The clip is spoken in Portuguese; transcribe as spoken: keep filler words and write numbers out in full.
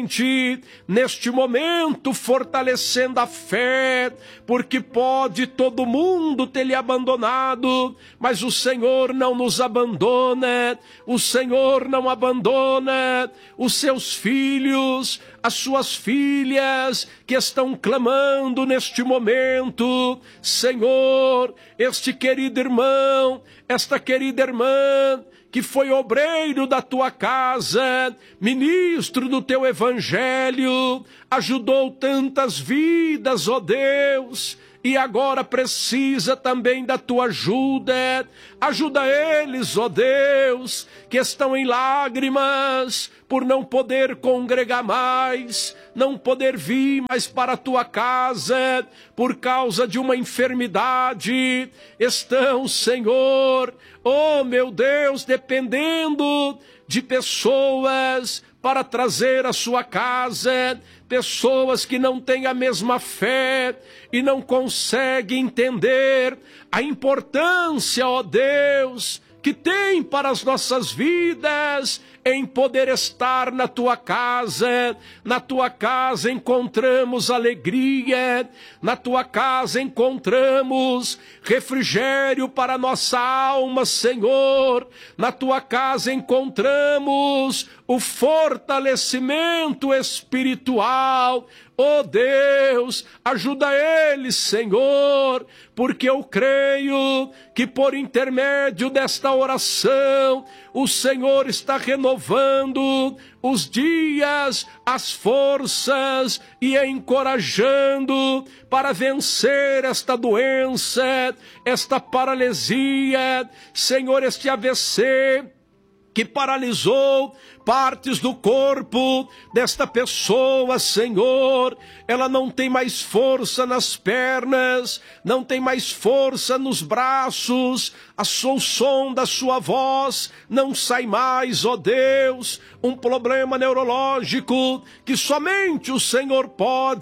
presente neste momento, fortalecendo a fé, porque pode todo mundo ter lhe abandonado, mas o Senhor não nos abandona, o Senhor não abandona os seus filhos, as suas filhas que estão clamando neste momento. Senhor, este querido irmão, esta querida irmã, que foi obreiro da tua casa, ministro do teu evangelho, ajudou tantas vidas, ó Deus, e agora precisa também da tua ajuda. Ajuda eles, ó Deus, que estão em lágrimas por não poder congregar mais, não poder vir mais para a tua casa por causa de uma enfermidade. Estão, Senhor, oh meu Deus, dependendo de pessoas para trazer à sua casa, pessoas que não têm a mesma fé e não conseguem entender a importância, ó Deus, que tem para as nossas vidas em poder estar na tua casa. Na tua casa encontramos alegria, na tua casa encontramos refrigério para a nossa alma, Senhor. Na tua casa encontramos o fortalecimento espiritual. Oh Deus, ajuda eles, Senhor, porque eu creio que por intermédio desta oração, o Senhor está renovando os dias, as forças e encorajando para vencer esta doença, esta paralisia, Senhor, este A V C, que paralisou partes do corpo desta pessoa, Senhor. Ela não tem mais força nas pernas, não tem mais força nos braços, o som da sua voz não sai mais, ó Deus. Um problema neurológico que somente o Senhor pode